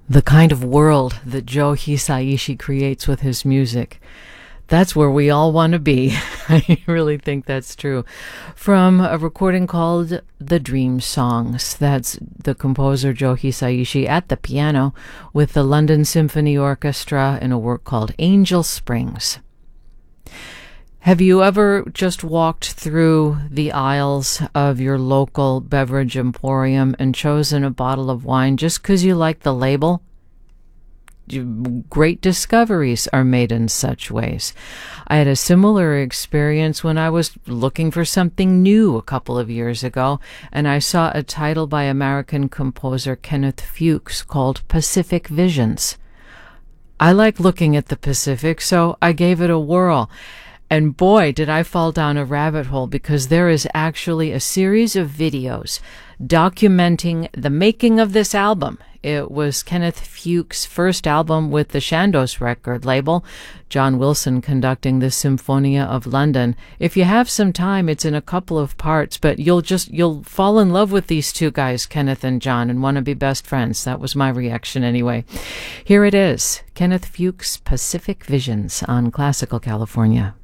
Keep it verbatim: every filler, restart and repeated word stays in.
The kind of world that Joe Hisaishi creates with his music. That's where we all want to be. I really think that's true. From a recording called The Dream Songs. That's the composer Joe Hisaishi at the piano with the London Symphony Orchestra in a work called Angel Springs. Have you ever just walked through the aisles of your local beverage emporium and chosen a bottle of wine just because you like the label? Great discoveries are made in such ways. I had a similar experience when I was looking for something new a couple of years ago, and I saw a title by American composer Kenneth Fuchs called Pacific Visions. I like looking at the Pacific, so I gave it a whirl. And boy, did I fall down a rabbit hole, because there is actually a series of videos documenting the making of this album. It was Kenneth Fuchs' first album with the Chandos record label, John Wilson conducting the Symphonia of London. If you have some time, it's in a couple of parts, but you'll just, you'll fall in love with these two guys, Kenneth and John, and want to be best friends. That was my reaction anyway. Here it is, Kenneth Fuchs' Pacific Visions on Classical California.